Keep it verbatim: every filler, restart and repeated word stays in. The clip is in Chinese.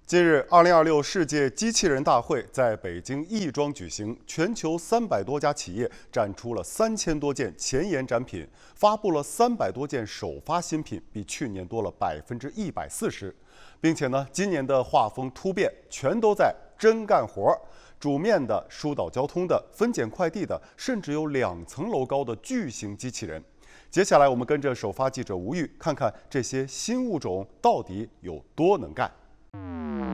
近日，二零二六世界机器人大会在北京亦庄举行，全球三百多家企业展出了三千多件前沿展品，发布了三百多件首发新品，比去年多了百分之一百四十。并且呢，今年的画风突变，全都在真干活，煮面的、疏导交通的、分拣快递的，甚至有两层楼高的巨型机器人。接下来，我们跟着首发记者吴玉，看看这些新物种到底有多能干。